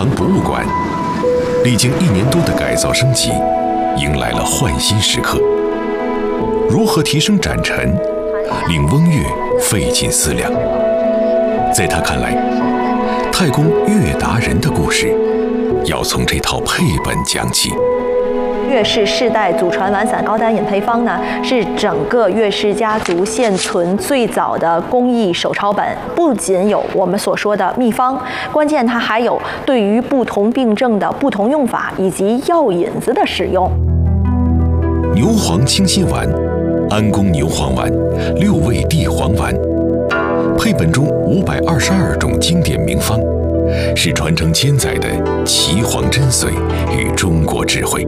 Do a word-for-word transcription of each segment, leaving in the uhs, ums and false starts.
堂博物馆历经一年多的改造升级，迎来了焕新时刻。如何提升展陈，令翁岳费尽思量。在他看来，太公岳达人的故事要从这套配本讲起。 岳氏世代祖传完散高单眼配方呢，是整个岳氏家族现存最早的工艺手抄本。不仅有我们所说的秘方，关键它还有对于不同病症的不同用法以及药引子的使用。 牛黄清心丸、安宫牛黄丸、六味地黄丸，配本中五百二十二种经典名方，是传承千载的岐黄真髓与中国智慧。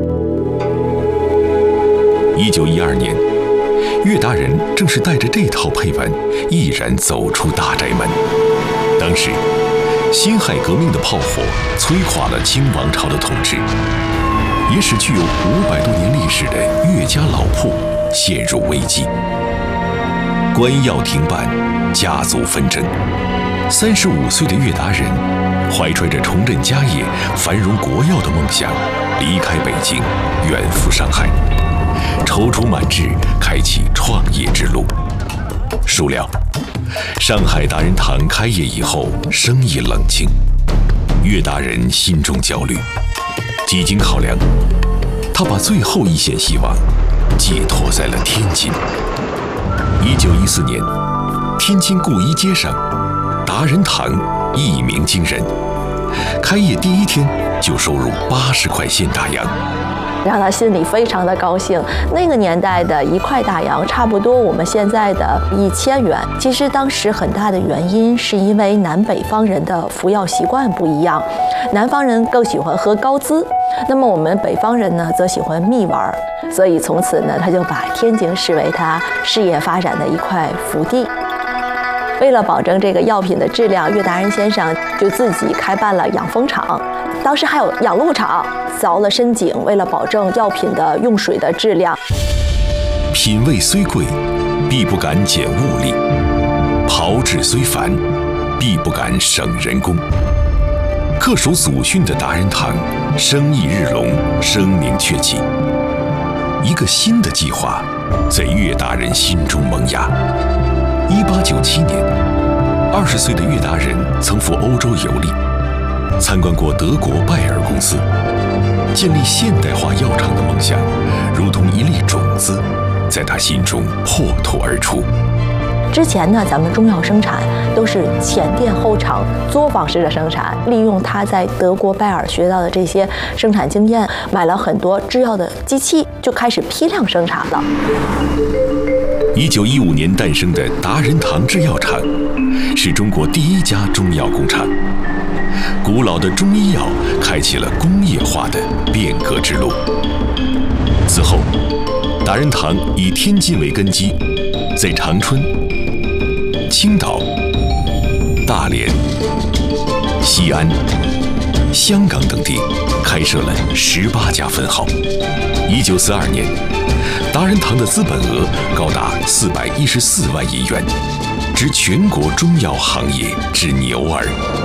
一九一二年，岳达人正是带着这套配本，毅然走出大宅门。当时，辛亥革命的炮火摧垮了清王朝的统治，也使具有五百多年历史的岳家老铺陷入危机。官药停办，家族纷争。三十五岁的岳达人，怀揣着重振家业、繁荣国药的梦想，离开北京，远赴上海。踌躇满志，开启创业之路。孰料，上海达人堂开业以后，生意冷清，岳达人心中焦虑。几经考量，他把最后一线希望寄托在了天津。一九一四年，天津顾一街上，达人堂一鸣惊人，开业第一天就收入八十块现大洋。 让他心里非常的高兴。那个年代的一块大洋，差不多我们现在的一千元。其实当时很大的原因是因为南北方人的服药习惯不一样，南方人更喜欢喝高滋，那么我们北方人呢，则喜欢蜜丸。所以从此呢，他就把天津视为他事业发展的一块福地。为了保证这个药品的质量，岳达人先生就自己开办了养蜂场，当时还有养鹿场，凿了深井，为了保证药品的用水的质量。 品味虽贵，必不敢减物力；炮制虽繁，必不敢省人工。恪守祖训的达人堂，生意日隆，声名鹊起。一个新的计划在岳达人心中萌芽。一八九七年，二十岁的岳达人曾赴欧洲游历，参观过德国拜耳公司，建立现代化药厂的梦想，如同一粒种子，在他心中破土而出。 之前呢，咱们中药生产都是前店后厂、作坊式的生产，利用他在德国拜耳学到的这些生产经验，买了很多制药的机器，就开始批量生产了。 一九一五年诞生的达人堂制药厂，是中国第一家中药工厂。古老的中医药开启了工业化的变革之路。此后，达人堂以天津为根基，在长春、青岛、大连、西安、香港等地开设了十八家分号。一九四二年，达人堂的资本额高达四百一十四万银元，值全国中药行业之牛耳。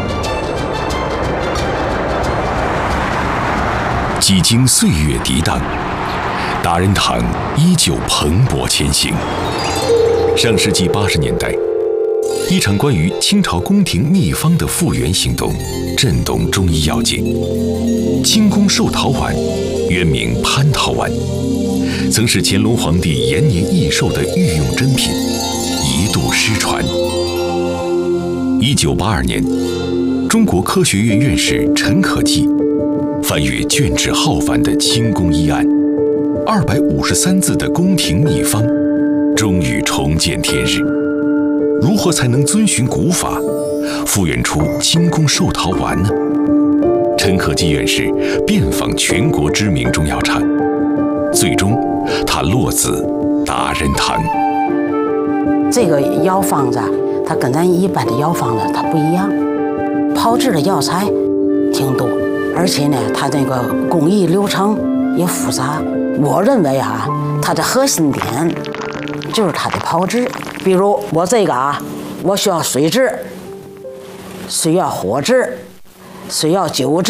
几经岁月涤荡，达人堂依旧蓬勃前行。上世纪八十年代，一场关于清朝宫廷秘方的复原行动震动中医药界。清宫寿桃丸，原名蟠桃丸，曾是乾隆皇帝延年益寿的御用珍品，一度失传。一九八二年，中国科学院院士陈可季翻阅卷帙浩繁的清宫医案，二百五十三字的宫廷秘方，终于重见天日。如何才能遵循古法，复原出清宫寿桃丸呢？陈可季院士遍访全国知名中药厂，最终他落子达人堂。 这个药方子，它跟咱一般的药方子它不一样，炮制的药材挺多，而且呢，它这个工艺流程也复杂。我认为啊，它的核心点就是它的炮制。比如我这个啊，我需要水质，需要火质，需要酒质。